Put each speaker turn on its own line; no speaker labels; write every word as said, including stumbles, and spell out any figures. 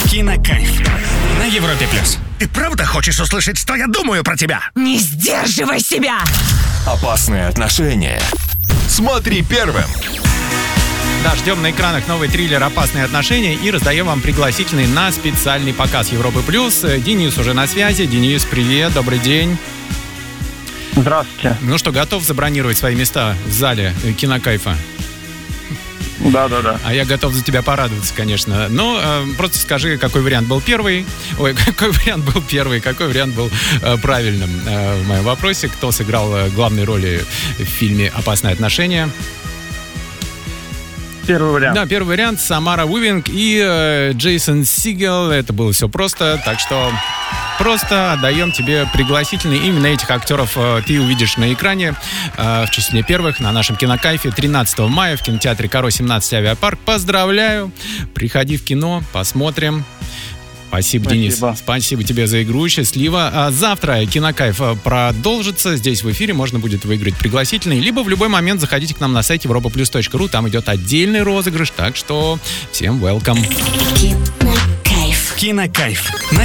Кинокайф на Европе плюс.
Ты правда хочешь услышать, что я думаю про тебя?
Не сдерживай себя!
Опасные отношения. Смотри первым.
Да, ждем на экранах новый триллер «Опасные отношения» и раздаем вам пригласительный на специальный показ Европы плюс. Денис уже на связи. Денис, привет, добрый день.
Здравствуйте.
Ну что, готов забронировать свои места в зале Кинокайфа?
Да, да, да.
А я готов за тебя порадоваться, конечно. Но э, просто скажи, какой вариант был первый. Ой, какой вариант был первый, какой вариант был э, правильным э, в моем вопросе. Кто сыграл э, главные роли в фильме «Опасные отношения»?
Первый вариант.
Да, первый вариант. Самара Уивинг и э, Джейсон Сигел. Это было все просто, так что просто отдаем тебе пригласительный. Именно этих актеров э, ты увидишь на экране э, в числе первых на нашем Кинокайфе тринадцатого мая в кинотеатре Каро семнадцать Авиапарк. Поздравляю! Приходи в кино, посмотрим. Спасибо,
Спасибо,
Денис. Спасибо тебе за игру. Счастливо. А завтра Кинокайф продолжится. Здесь в эфире можно будет выиграть пригласительный. Либо в любой момент заходите к нам на сайте европа плюс точка ру. Там идет отдельный розыгрыш. Так что всем welcome.
Кинокайф.
Кинокайф.